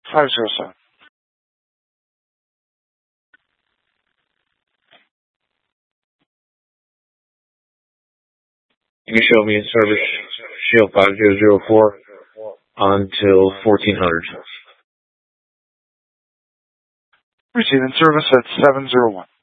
507. You can show me in service, Shield 5004, until 1400. Receiving service at 701.